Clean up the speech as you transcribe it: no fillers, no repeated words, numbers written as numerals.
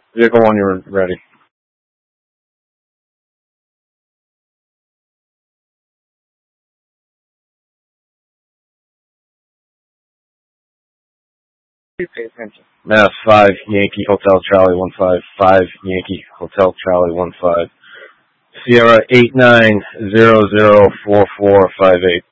Vehicle 1, you're ready. Please pay attention. Mass 5, Yankee Hotel Charlie 15, 5, Yankee Hotel Charlie 15. Sierra 89004458.